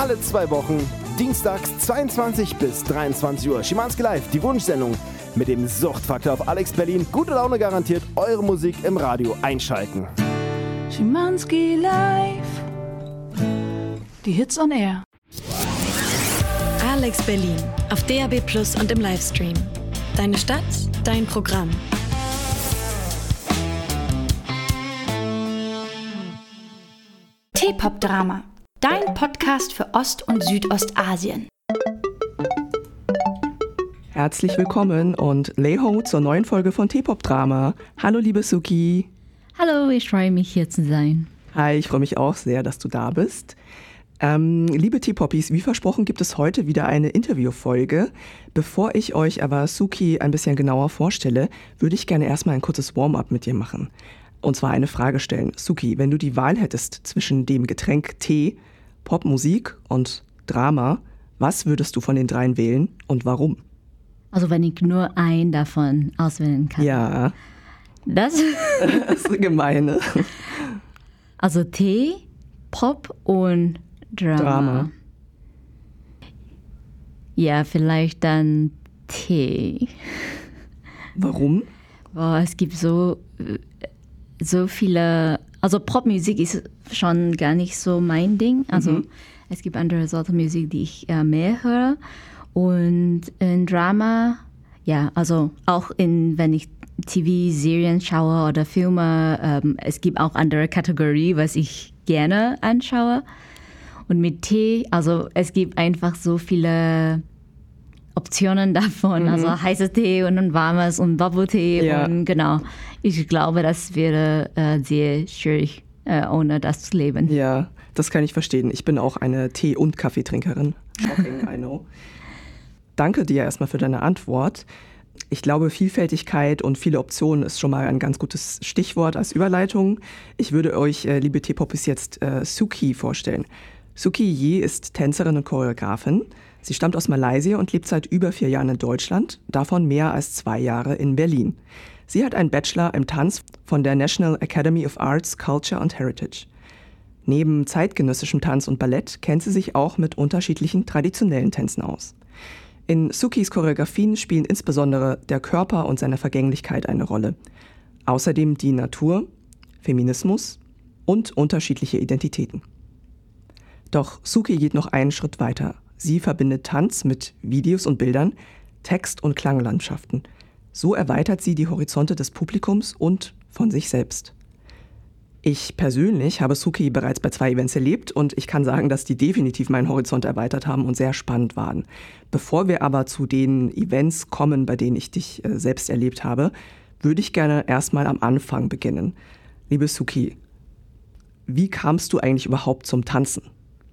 Alle 2 Wochen, dienstags 22 bis 23 Uhr. Schimanski Live, die Wunschsendung mit dem Suchtfaktor auf Alex Berlin. Gute Laune garantiert, eure Musik im Radio einschalten. Schimanski Live, die Hits on Air. Alex Berlin auf DAB+ und im Livestream. Deine Stadt, dein Programm. T-Pop-Drama, dein Podcast für Ost- und Südostasien. Herzlich willkommen und Leho zur neuen Folge von T-Pop-Drama. Hallo liebe Suki. Hallo, ich freue mich hier zu sein. Hi, ich freue mich auch sehr, dass du da bist. Liebe T-Poppies, wie versprochen gibt es heute wieder eine Interviewfolge. Bevor ich euch aber Suki ein bisschen genauer vorstelle, würde ich gerne erstmal ein kurzes Warm-up mit dir machen. Und zwar eine Frage stellen. Suki, wenn du die Wahl hättest zwischen dem Getränk Tee, Popmusik und Drama, was würdest du von den dreien wählen und warum? Also wenn ich nur einen davon auswählen kann. Ja. Das ist gemein, ne? Also Tee, Pop und Drama. Ja, vielleicht dann Tee. Warum? Boah, es gibt so viele, also Popmusik ist schon gar nicht so mein Ding. Also es gibt andere Sorten Musik, die ich mehr höre. Und in Drama, ja, also auch wenn ich TV-Serien schaue oder Filme, es gibt auch andere Kategorien, was ich gerne anschaue. Und mit Tee, also es gibt einfach so viele Optionen davon, also heißer Tee und warmes und Bubble-Tee und genau. Ich glaube, das wäre sehr schwierig, ohne das zu leben. Ja, das kann ich verstehen. Ich bin auch eine Tee- und Kaffeetrinkerin. Shocking, I know. Danke dir erstmal für deine Antwort. Ich glaube, Vielfältigkeit und viele Optionen ist schon mal ein ganz gutes Stichwort als Überleitung. Ich würde euch, liebe T-Poppies, jetzt Suki vorstellen. Suki Ye ist Tänzerin und Choreografin. Sie stammt aus Malaysia und lebt seit über 4 Jahren in Deutschland, davon mehr als 2 Jahre in Berlin. Sie hat einen Bachelor im Tanz von der National Academy of Arts, Culture and Heritage. Neben zeitgenössischem Tanz und Ballett kennt sie sich auch mit unterschiedlichen traditionellen Tänzen aus. In Sukis Choreografien spielen insbesondere der Körper und seine Vergänglichkeit eine Rolle. Außerdem die Natur, Feminismus und unterschiedliche Identitäten. Doch Suki geht noch einen Schritt weiter. Sie verbindet Tanz mit Videos und Bildern, Text- und Klanglandschaften. So erweitert sie die Horizonte des Publikums und von sich selbst. Ich persönlich habe Suki bereits bei 2 Events erlebt und ich kann sagen, dass die definitiv meinen Horizont erweitert haben und sehr spannend waren. Bevor wir aber zu den Events kommen, bei denen ich dich selbst erlebt habe, würde ich gerne erstmal am Anfang beginnen. Liebe Suki, wie kamst du eigentlich überhaupt zum Tanzen?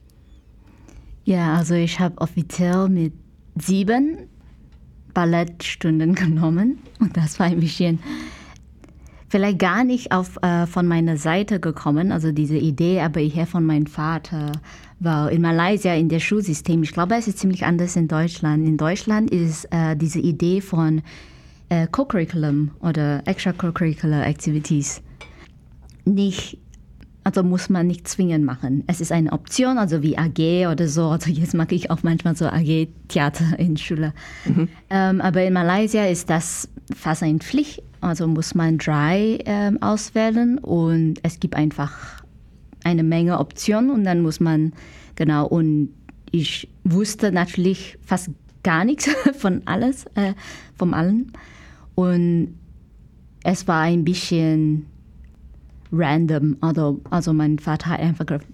Ja, also ich habe offiziell mit 7 Ballettstunden genommen und das war ein bisschen vielleicht gar nicht von meiner Seite gekommen, also diese Idee, aber eher von meinem Vater. War in Malaysia in der Schulsystem, ich glaube, es ist ziemlich anders in Deutschland. In Deutschland ist diese Idee von Co-Curriculum oder Extracurricular Activities nicht, also muss man nicht zwingend machen. Es ist eine Option, also wie AG oder so. Also jetzt mag ich auch manchmal so AG-Theater in Schule. Aber in Malaysia ist das fast eine Pflicht. Also muss man 3 auswählen und es gibt einfach eine Menge Optionen und dann muss man, genau, und ich wusste natürlich fast gar nichts von allem. Und es war ein bisschen random, also mein Vater hat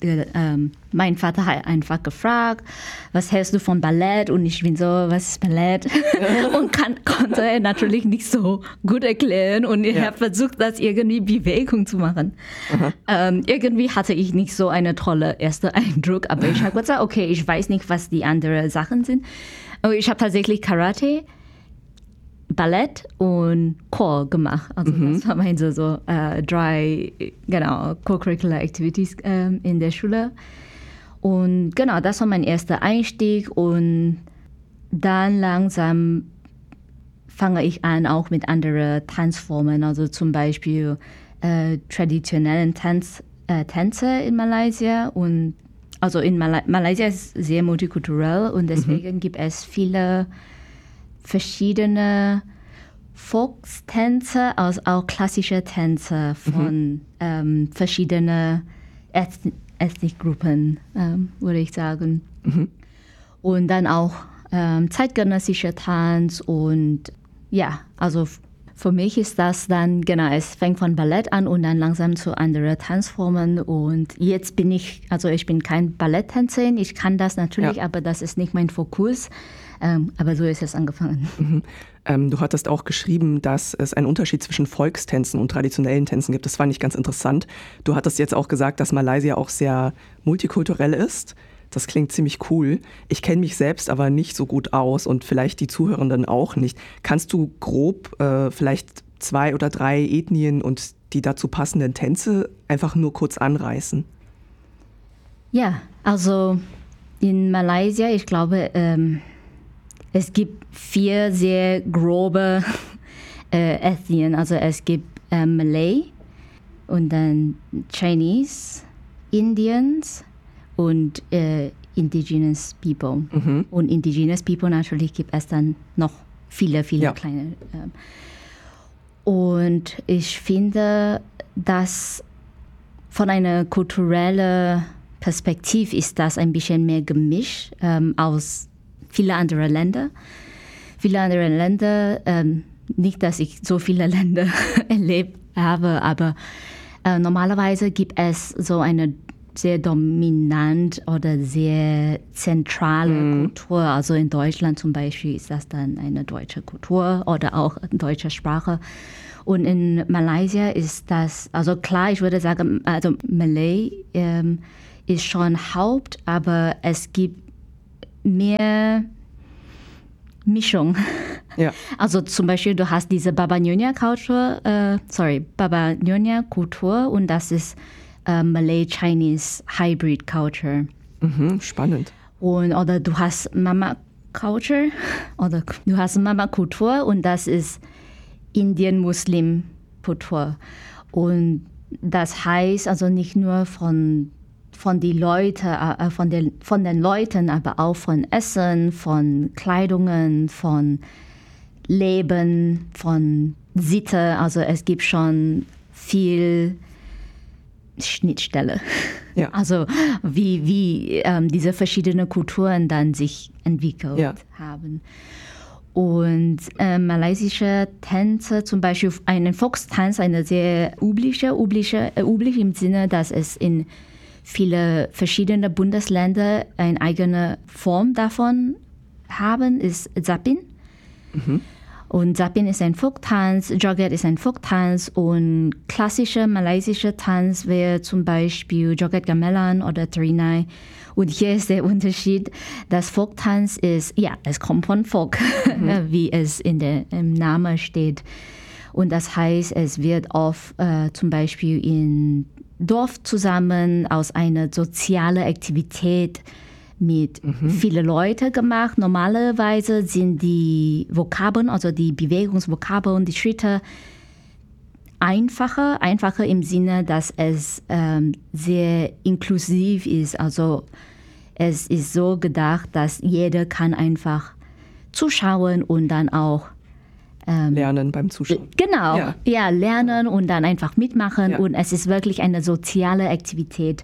einfach gefragt, was hältst du von Ballett? Und ich bin so, was ist Ballett? Und konnte er natürlich nicht so gut erklären und ich habe versucht, das irgendwie Bewegung zu machen. Irgendwie hatte ich nicht so einen tollen ersten Eindruck, aber ich habe gesagt, okay, ich weiß nicht, was die anderen Sachen sind. Aber ich habe tatsächlich Karate, Ballett und Chor gemacht. Also das war meine so 3 Co-Curricular Activities in der Schule. Und genau, das war mein erster Einstieg und dann langsam fange ich an auch mit anderen Tanzformen, also zum Beispiel traditionellen Tänze in Malaysia und also in Malaysia ist sehr multikulturell und deswegen gibt es viele verschiedene Volkstänze, also auch klassische Tänze von verschiedenen Ethnikgruppen, würde ich sagen. Und dann auch zeitgenössischer Tanz und ja, also für mich ist das dann, genau, es fängt von Ballett an und dann langsam zu anderen Tanzformen und jetzt bin ich bin kein Balletttänzerin, ich kann das natürlich, aber das ist nicht mein Fokus, aber so ist es angefangen. Du hattest auch geschrieben, dass es einen Unterschied zwischen Volkstänzen und traditionellen Tänzen gibt, das fand ich ganz interessant. Du hattest jetzt auch gesagt, dass Malaysia auch sehr multikulturell ist. Das klingt ziemlich cool. Ich kenne mich selbst aber nicht so gut aus und vielleicht die Zuhörenden auch nicht. Kannst du grob vielleicht 2 oder 3 Ethnien und die dazu passenden Tänze einfach nur kurz anreißen? Ja, also in Malaysia, ich glaube, es gibt 4 sehr grobe Ethnien. Also es gibt Malay und dann Chinese, Indians und Indigenous People. Und Indigenous People natürlich gibt es dann noch viele kleine. Und ich finde, dass von einer kulturellen Perspektive ist das ein bisschen mehr gemischt aus vielen anderen Ländern. Viele andere Länder, nicht, dass ich so viele Länder erlebt habe, aber normalerweise gibt es so eine sehr dominant oder sehr zentrale Kultur. Also in Deutschland zum Beispiel ist das dann eine deutsche Kultur oder auch eine deutsche Sprache. Und in Malaysia ist das, also klar, ich würde sagen, also Malay ist schon Haupt, aber es gibt mehr Mischung. Ja. Also zum Beispiel, du hast diese Baba Nyonya Kultur und das ist Malay-Chinese Hybrid Culture. Spannend. Oder du hast Mama Culture oder du hast Mama Kultur und das ist Indian-Muslim Kultur. Und das heißt also nicht nur von den Leuten, aber auch von Essen, von Kleidungen, von Leben, von Sitte. Also es gibt schon viel Schnittstelle. Ja. Also wie diese verschiedenen Kulturen dann sich entwickelt haben. Und malaysische Tänze, zum Beispiel einen Volkstanz, eine sehr üblich im Sinne, dass es in viele verschiedene Bundesländer eine eigene Form davon haben, ist Zapin. Und Zapin ist ein Folktanz, Joget ist ein Folktanz und klassischer malaysischer Tanz wäre zum Beispiel Joget Gamelan oder Terinai. Und hier ist der Unterschied, das Folktanz ist, es kommt von Folk, wie es im Namen steht. Und das heißt, es wird oft zum Beispiel in Dorf zusammen aus einer sozialen Aktivität mit vielen Leuten gemacht. Normalerweise sind die Vokabeln, also die Bewegungsvokabeln, die Schritte einfacher im Sinne, dass es sehr inklusiv ist. Also es ist so gedacht, dass jeder kann einfach zuschauen und dann auch lernen beim Zuschauen. Genau, lernen und dann einfach mitmachen. Ja. Und es ist wirklich eine soziale Aktivität.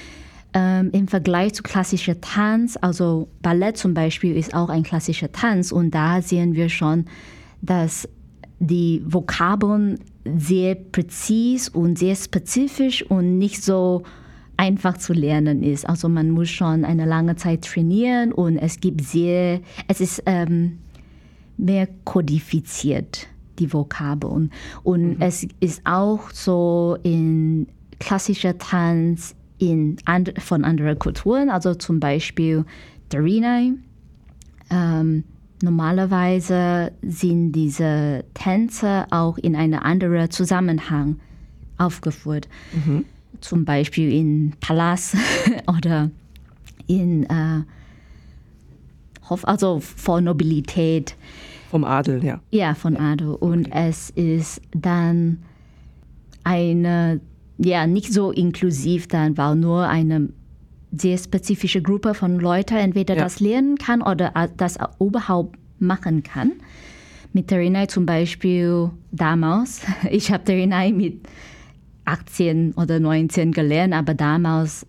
Im Vergleich zu klassischer Tanz, also Ballett zum Beispiel ist auch ein klassischer Tanz und da sehen wir schon, dass die Vokabeln sehr präzise und sehr spezifisch und nicht so einfach zu lernen ist. Also man muss schon eine lange Zeit trainieren und es ist mehr kodifiziert, die Vokabeln. Und es ist auch so in klassischer Tanz von anderen Kulturen, also zum Beispiel Terinai. Normalerweise sind diese Tänze auch in einem anderen Zusammenhang aufgeführt. Zum Beispiel in Palast oder in also vor Nobilität. Vom Adel, ja. Ja, von Adel. Und es ist dann eine, nicht so inklusiv dann, weil nur eine sehr spezifische Gruppe von Leuten entweder das lernen kann oder das überhaupt machen kann. Mit Terinai zum Beispiel damals, ich habe Terinai mit 18 oder 19 gelernt, aber damals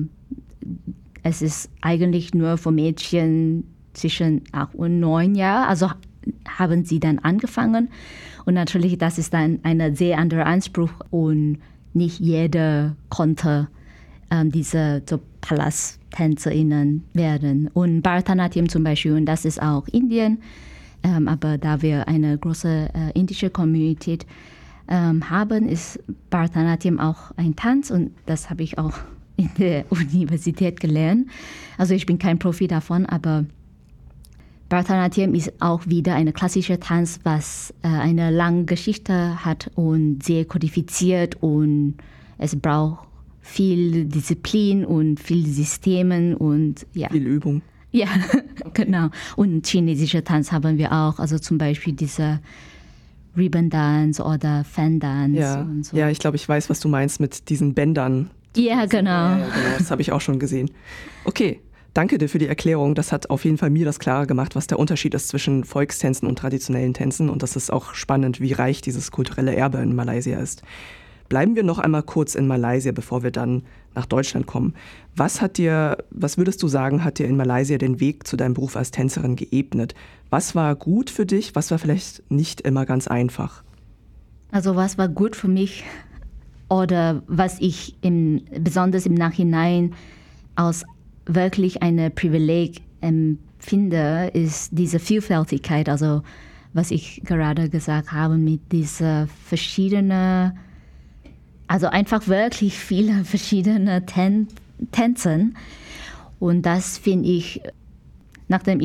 es ist eigentlich nur für Mädchen zwischen 8 und 9 Jahren, also haben sie dann angefangen und natürlich das ist dann ein sehr anderer Anspruch und nicht jeder konnte diese so Palasttänzerinnen werden. Und Bharatanatyam zum Beispiel, und das ist auch Indien, aber da wir eine große indische Community haben, ist Bharatanatyam auch ein Tanz und das habe ich auch in der Universität gelernt. Also ich bin kein Profi davon, aber Bharatanatyam ist auch wieder ein klassischer Tanz, was eine lange Geschichte hat und sehr kodifiziert und es braucht viel Disziplin und viel Systemen und ja. Viel Übung. Ja, genau. Und chinesischer Tanz haben wir auch, also zum Beispiel diese Ribbon Dance oder Fan Dance. Ja, und so. Ja, ich glaube, ich weiß, was du meinst mit diesen Bändern. Ja, genau. Ja, genau, das habe ich auch schon gesehen. Okay, danke dir für die Erklärung. Das hat auf jeden Fall mir das klarer gemacht, was der Unterschied ist zwischen Volkstänzen und traditionellen Tänzen. Und das ist auch spannend, wie reich dieses kulturelle Erbe in Malaysia ist. Bleiben wir noch einmal kurz in Malaysia, bevor wir dann nach Deutschland kommen. Was würdest du sagen, hat dir in Malaysia den Weg zu deinem Beruf als Tänzerin geebnet? Was war gut für dich? Was war vielleicht nicht immer ganz einfach? Also was war gut für mich oder was ich besonders im Nachhinein als wirklich ein Privileg empfinde, ist diese Vielfältigkeit. Also was ich gerade gesagt habe mit dieser verschiedenen, also einfach wirklich viele verschiedene Tänzen. Und das finde ich, nachdem